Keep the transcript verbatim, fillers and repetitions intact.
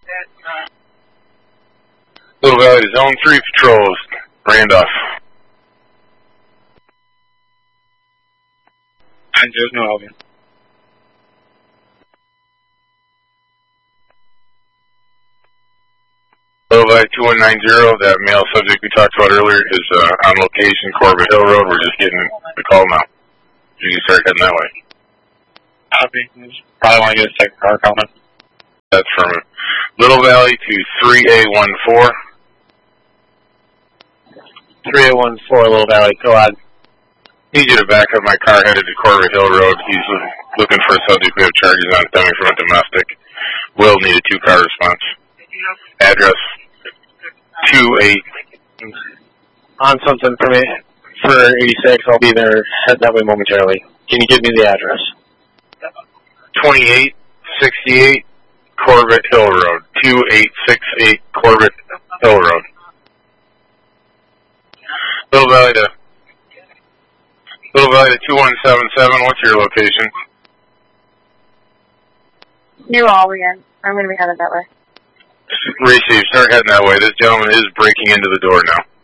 Little Valley to Zone three patrols, Randolph. And there's no Albion. Little Valley two one nine zero, that male subject we talked about earlier is uh, on location, Corbett Hill Road. We're just getting the call now. You can start heading that way. Copy. Probably want to get a second car coming. That's from Little Valley to three A one four. three A one four, Little Valley, go ahead. Need you to back up my car headed to Corbett Hill Road. He's looking for a subject we have charges on stemming from a domestic. Will need a two-car response. Address two eight. On something for me for eighty-six. I'll be there. Head that way momentarily. Can you give me the address? twenty-eight sixty-eight Corbett Hill Road. two eight six eight Corbett Hill Road. Little Valley to Little Valley to two one seven seven. What's your location? New Albany. I'm going to be headed that way. Receive. Start heading that way. This gentleman is breaking into the door now.